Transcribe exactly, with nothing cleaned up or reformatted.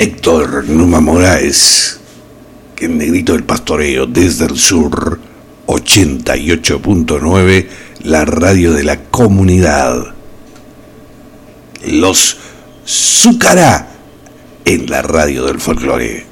Héctor Numa Moraes, que en Negrito del Pastoreo, desde el sur, ochenta y ocho punto nueve, la radio de la comunidad. Los Zúcara en la radio del folclore.